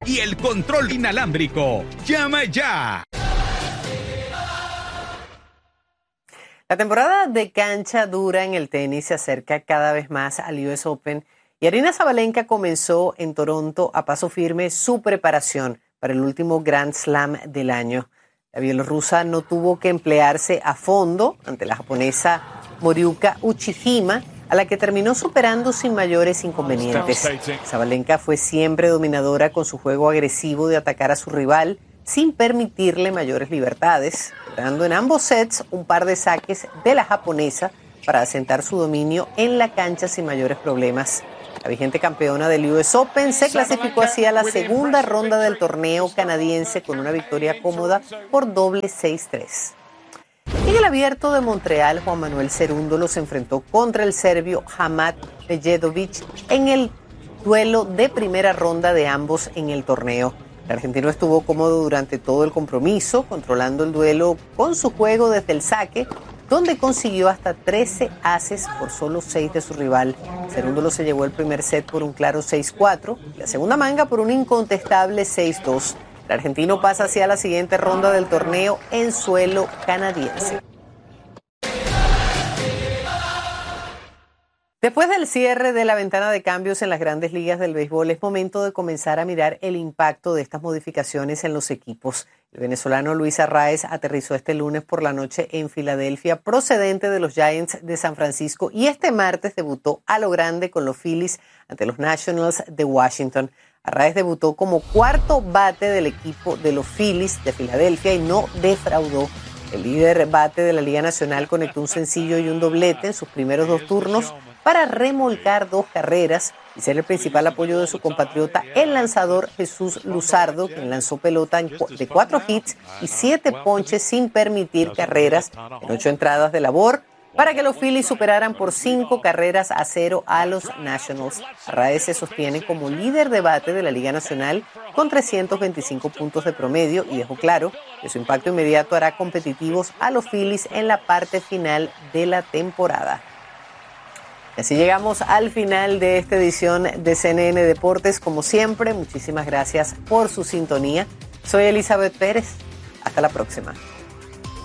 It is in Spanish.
y el control inalámbrico. ¡Llama ya! La temporada de cancha dura en el tenis se acerca cada vez más al US Open y Aryna Sabalenka comenzó en Toronto a paso firme su preparación para el último Grand Slam del año. La bielorrusa no tuvo que emplearse a fondo ante la japonesa Moriuka Uchihima, a la que terminó superando sin mayores inconvenientes. Sabalenka fue siempre dominadora con su juego agresivo de atacar a su rival sin permitirle mayores libertades, dando en ambos sets un par de saques de la japonesa para asentar su dominio en la cancha sin mayores problemas. La vigente campeona del US Open se clasificó así a la segunda ronda del torneo canadiense con una victoria cómoda por doble 6-3. En el Abierto de Montreal, Juan Manuel Cerúndolo se enfrentó contra el serbio Hamad Medjedovic en el duelo de primera ronda de ambos en el torneo. El argentino estuvo cómodo durante todo el compromiso, controlando el duelo con su juego desde el saque, donde consiguió hasta 13 aces por solo 6 de su rival. Cerúndolo se llevó el primer set por un claro 6-4 y la segunda manga por un incontestable 6-2. El argentino pasa hacia la siguiente ronda del torneo en suelo canadiense. Después del cierre de la ventana de cambios en las grandes ligas del béisbol, es momento de comenzar a mirar el impacto de estas modificaciones en los equipos. El venezolano Luis Arraez aterrizó este lunes por la noche en Filadelfia, procedente de los Giants de San Francisco, y este martes debutó a lo grande con los Phillies ante los Nationals de Washington. Arraez debutó como cuarto bate del equipo de los Phillies de Filadelfia y no defraudó. El líder bate de la Liga Nacional conectó un sencillo y un doblete en sus primeros 2 turnos para remolcar 2 carreras y ser el principal apoyo de su compatriota, el lanzador Jesús Luzardo, quien lanzó pelota de 4 hits y 7 ponches sin permitir carreras en 8 entradas de labor, para que los Phillies superaran por 5-0 a los Nationals. Arraez se sostiene como líder de bate de la Liga Nacional con 325 puntos de promedio y dejó claro que su impacto inmediato hará competitivos a los Phillies en la parte final de la temporada. Y así llegamos al final de esta edición de CNN Deportes. Como siempre, muchísimas gracias por su sintonía. Soy Elizabeth Pérez. Hasta la próxima.